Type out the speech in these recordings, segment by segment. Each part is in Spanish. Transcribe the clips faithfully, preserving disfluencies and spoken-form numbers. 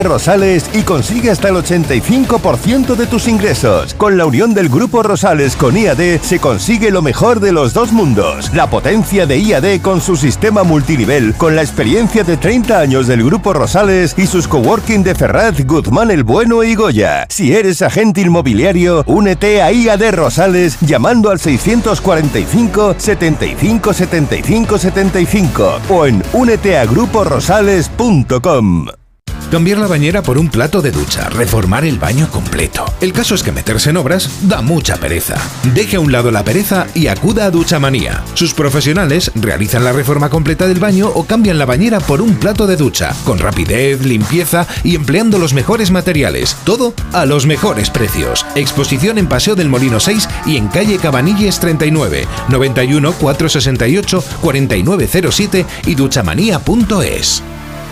Rosales y consigue hasta el ochenta y cinco por ciento de tus ingresos. Con la unión del Grupo Rosales con I A D se consigue lo mejor de los dos mundos. La potencia de I A D con su sistema multinivel, con la experiencia de treinta años del Grupo Rosales y sus coworking de Ferraz, Guzmán el Bueno y Goya. Si eres agente inmobiliario, únete a I A D Rosales llamando al seiscientos cuarenta y cinco, setenta y cinco, setenta y cinco, setenta y cinco o en únete a grupo rosales punto com. Cambiar la bañera por un plato de ducha, reformar el baño completo. El caso es que meterse en obras da mucha pereza. Deje a un lado la pereza y acuda a Duchamanía. Sus profesionales realizan la reforma completa del baño o cambian la bañera por un plato de ducha, con rapidez, limpieza y empleando los mejores materiales. Todo a los mejores precios. Exposición en Paseo del Molino seis y en calle Cabanilles treinta y nueve, noventa y uno, cuatrocientos sesenta y ocho, cuarenta y nueve cero siete y duchamanía punto es.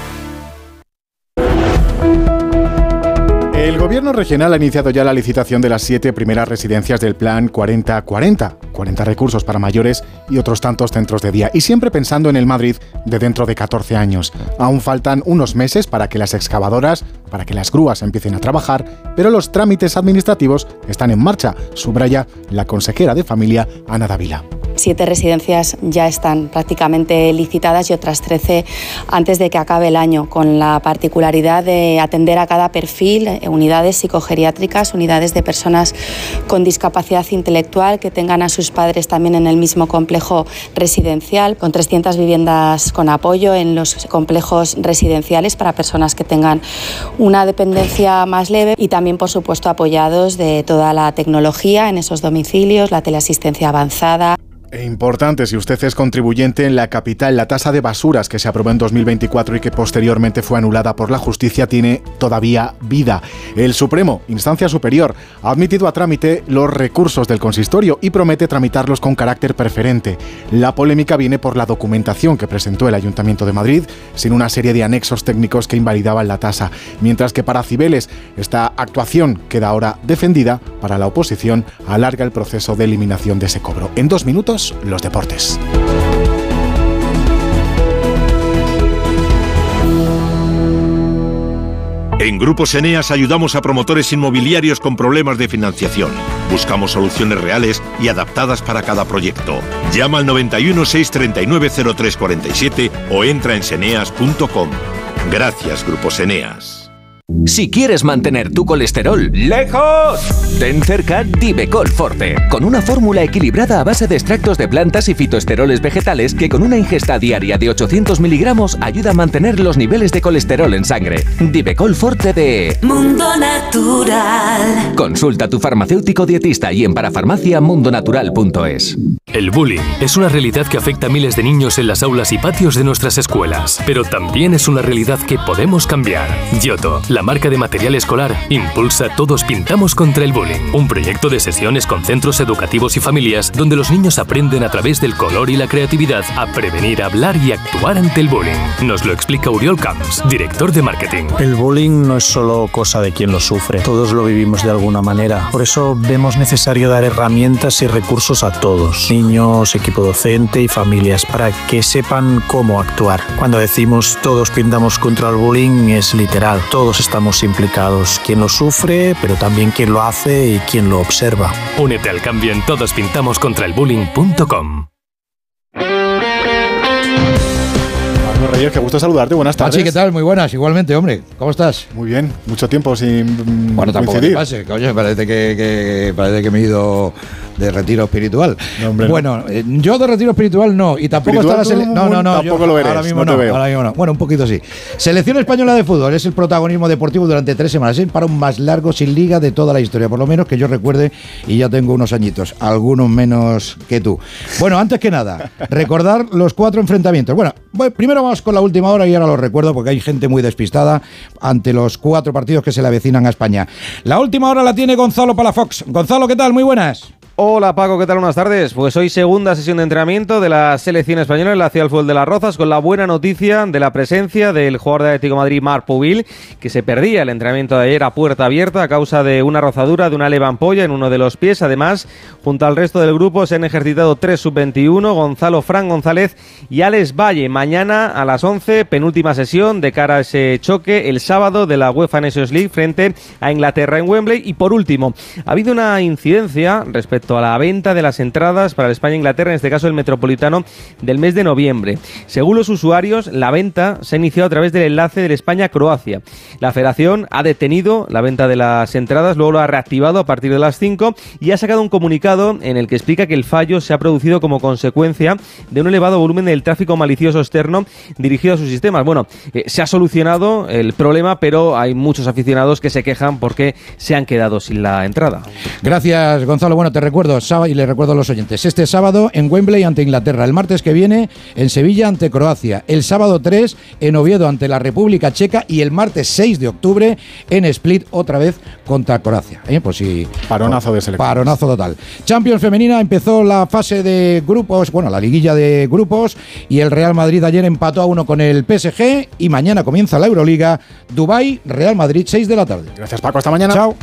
El Gobierno regional ha iniciado ya la licitación de las siete primeras residencias del Plan cuarenta cuarenta. cuarenta recursos para mayores y otros tantos centros de día. Y siempre pensando en el Madrid de dentro de catorce años. Aún faltan unos meses para que las excavadoras, para que las grúas empiecen a trabajar, pero los trámites administrativos están en marcha, subraya la consejera de Familia, Ana Dávila. Siete residencias ya están prácticamente licitadas y otras trece antes de que acabe el año, con la particularidad de atender a cada perfil, unidades psicogeriátricas, unidades de personas con discapacidad intelectual que tengan a sus padres también en el mismo complejo residencial, con trescientas viviendas con apoyo en los complejos residenciales para personas que tengan una dependencia más leve y también, por supuesto, apoyados de toda la tecnología en esos domicilios, la teleasistencia avanzada. E importante, si usted es contribuyente en la capital, la tasa de basuras que se aprobó en dos mil veinticuatro y que posteriormente fue anulada por la justicia tiene todavía vida. El Supremo, instancia superior, ha admitido a trámite los recursos del consistorio y promete tramitarlos con carácter preferente. La polémica viene por la documentación que presentó el Ayuntamiento de Madrid, sin una serie de anexos técnicos que invalidaban la tasa, mientras que para Cibeles esta actuación queda ahora defendida. Para la oposición alarga el proceso de eliminación de ese cobro. En dos minutos, los deportes. En Grupos Eneas ayudamos a promotores inmobiliarios con problemas de financiación. Buscamos soluciones reales y adaptadas para cada proyecto. Llama al noventa y uno, seiscientos treinta y nueve, cero tres cuarenta y siete o entra en seneas punto com. Gracias, Grupos Eneas. Si quieres mantener tu colesterol lejos, ten cerca Divecol Forte, con una fórmula equilibrada a base de extractos de plantas y fitoesteroles vegetales que con una ingesta diaria de ochocientos miligramos ayuda a mantener los niveles de colesterol en sangre. Divecol Forte de Mundo Natural. Consulta a tu farmacéutico dietista y en parafarmacia mundo natural punto es. El bullying es una realidad que afecta a miles de niños en las aulas y patios de nuestras escuelas, pero también es una realidad que podemos cambiar. Giotto, la marca de material escolar, impulsa Todos Pintamos contra el Bullying, un proyecto de sesiones con centros educativos y familias donde los niños aprenden a través del color y la creatividad a prevenir, hablar y actuar ante el bullying. Nos lo explica Oriol Camps, director de marketing. El bullying no es solo cosa de quien lo sufre, todos lo vivimos de alguna manera. Por eso vemos necesario dar herramientas y recursos a todos, niños, equipo docente y familias, para que sepan cómo actuar. Cuando decimos Todos Pintamos contra el Bullying es literal, todos estamos implicados, quien lo sufre, pero también quien lo hace y quien lo observa. Únete al cambio en todos pintamos contra el bullying punto com. Reyes, qué gusto saludarte, buenas tardes. Pachi, ¿qué tal? Muy buenas, igualmente, hombre. ¿Cómo estás? Muy bien, mucho tiempo sin Bueno, tampoco te pase, coño, parece que, que, parece que me he ido de retiro espiritual. No, hombre, bueno, no. eh, yo de retiro espiritual no, y tampoco está la selección. No, no, no, tampoco yo, lo eres, ahora mismo no, no, te veo. ahora mismo no. Bueno, un poquito sí. Selección española de fútbol es el protagonismo deportivo durante tres semanas. Es el parón más largo sin liga de toda la historia, por lo menos que yo recuerde, y ya tengo unos añitos, algunos menos que tú. Bueno, antes que nada, recordar los cuatro enfrentamientos. Bueno, bueno, primero vamos con la última hora y ahora lo recuerdo porque hay gente muy despistada ante los cuatro partidos que se le avecinan a España. La última hora la tiene Gonzalo Palafox. Gonzalo, ¿qué tal? Muy buenas. Hola Paco, ¿qué tal? Buenas tardes. Pues hoy segunda sesión de entrenamiento de la selección española en la Ciudad del Fútbol de Las Rozas, con la buena noticia de la presencia del jugador de Atlético de Madrid, Marc Pubil, que se perdía el entrenamiento de ayer a puerta abierta a causa de una rozadura de una leva ampolla en uno de los pies. Además, junto al resto del grupo se han ejercitado tres sub veintiuno, Gonzalo Fran González y Alex Valle. Mañana a las once, penúltima sesión de cara a ese choque el sábado de la UEFA Nations League frente a Inglaterra en Wembley. Y por último, ha habido una incidencia respecto a la venta de las entradas para el España-Inglaterra, en este caso el Metropolitano, del mes de noviembre. Según los usuarios, la venta se ha iniciado a través del enlace del España-Croacia. La Federación ha detenido la venta de las entradas, luego lo ha reactivado a partir de las cinco y ha sacado un comunicado en el que explica que el fallo se ha producido como consecuencia de un elevado volumen del tráfico malicioso externo dirigido a sus sistemas. Bueno, eh, se ha solucionado el problema, pero hay muchos aficionados que se quejan porque se han quedado sin la entrada. Gracias, Gonzalo. Bueno, te recuerdo sábado, y le recuerdo a los oyentes, este sábado en Wembley ante Inglaterra, el martes que viene en Sevilla ante Croacia, el sábado tres en Oviedo ante la República Checa y el martes seis de octubre en Split otra vez contra Croacia. ¿Eh? Pues sí, paronazo de selección. Paronazo total. Champions femenina, empezó la fase de grupos, bueno, la liguilla de grupos, y el Real Madrid ayer empató a uno con el P S G y mañana comienza la Euroliga, Dubái, Real Madrid, seis de la tarde. Gracias, Paco, hasta mañana. Chao.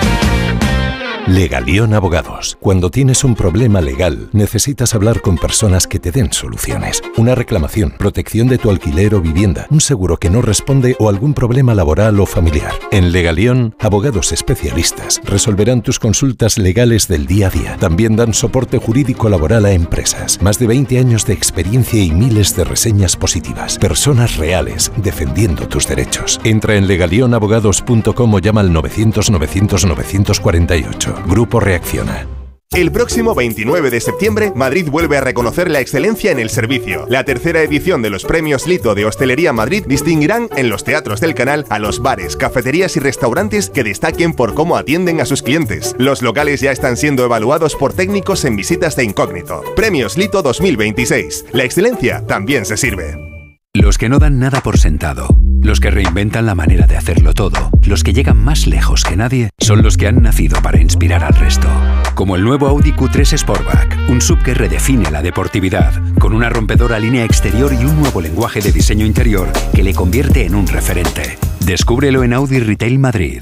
Legalión Abogados. Cuando tienes un problema legal, necesitas hablar con personas que te den soluciones. Una reclamación, protección de tu alquiler o vivienda, un seguro que no responde o algún problema laboral o familiar. En Legalión, abogados especialistas resolverán tus consultas legales del día a día. También dan soporte jurídico laboral a empresas. Más de veinte años de experiencia y miles de reseñas positivas. Personas reales defendiendo tus derechos. Entra en legalión abogados punto com o llama al novecientos novecientos novecientos cuarenta y ocho. Grupo Reacciona. El próximo veintinueve de septiembre, Madrid vuelve a reconocer la excelencia en el servicio. La tercera edición de los Premios Lito de Hostelería Madrid distinguirán en los teatros del canal a los bares, cafeterías y restaurantes que destaquen por cómo atienden a sus clientes. Los locales ya están siendo evaluados por técnicos en visitas de incógnito. Premios Lito dos mil veintiséis. La excelencia también se sirve. Los que no dan nada por sentado, los que reinventan la manera de hacerlo todo, los que llegan más lejos que nadie, son los que han nacido para inspirar al resto. Como el nuevo Audi Q tres Sportback, un sub que redefine la deportividad, con una rompedora línea exterior y un nuevo lenguaje de diseño interior que le convierte en un referente. Descúbrelo en Audi Retail Madrid.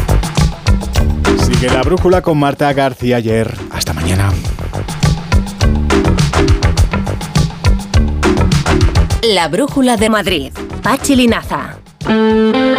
Sigue La Brújula con Marta García Ayer. Hasta mañana. La Brújula de Madrid. Pachi Linaza.